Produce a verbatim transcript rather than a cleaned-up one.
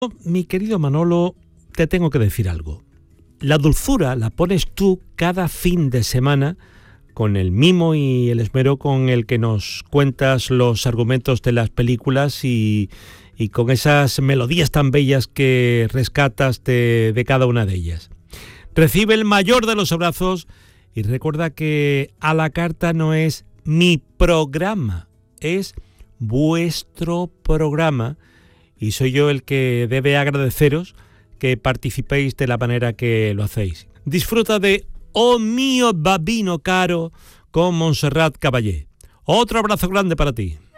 Mi querido Manolo, te tengo que decir algo. La dulzura la pones tú cada fin de semana con el mimo y el esmero con el que nos cuentas los argumentos de las películas y, y con esas melodías tan bellas que rescatas de, de cada una de ellas. Recibe el mayor de los abrazos y recuerda que a la carta no es mi programa, es vuestro programa. Y soy yo el que debe agradeceros que participéis de la manera que lo hacéis. Disfruta de Oh mío babino caro con Montserrat Caballé. Otro abrazo grande para ti.